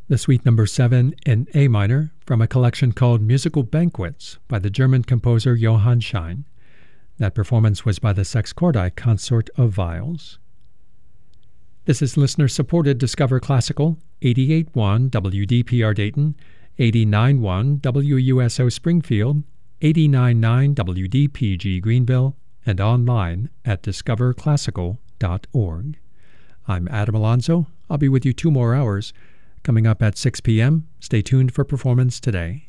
The Suite Number 7 in A minor from a collection called Musical Banquets by the German composer Johann Schein. That performance was by the Sexcordi Consort of Viols. This is listener-supported Discover Classical, 88.1 WDPR Dayton, 89.1 WUSO Springfield, 89.9 WDPG Greenville, and online at discoverclassical.org. I'm Adam Alonso. I'll be with you 2 more hours. Coming up at 6 p.m., stay tuned for Performance Today.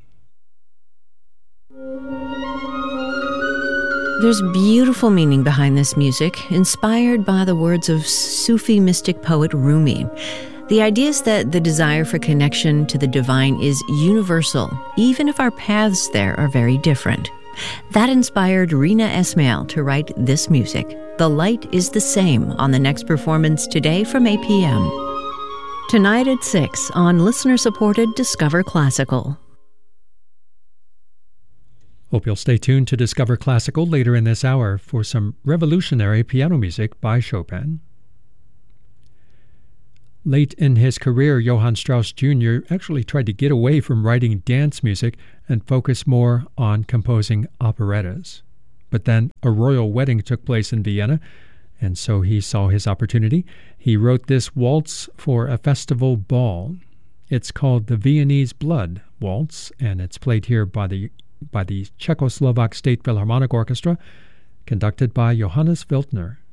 There's beautiful meaning behind this music, inspired by the words of Sufi mystic poet Rumi. The idea is that the desire for connection to the divine is universal, even if our paths there are very different. That inspired Rina Esmail to write this music. The Light is the Same on the next Performance Today from 8 p.m. Tonight at 6 on listener-supported Discover Classical. Hope you'll stay tuned to Discover Classical later in this hour for some revolutionary piano music by Chopin. Late in his career, Johann Strauss Jr. actually tried to get away from writing dance music and focus more on composing operettas. But then a royal wedding took place in Vienna, and so he saw his opportunity. He wrote this waltz for a festival ball. It's called the Viennese Blood Waltz, and it's played here by the Czechoslovak State Philharmonic Orchestra, conducted by Johannes Wildner.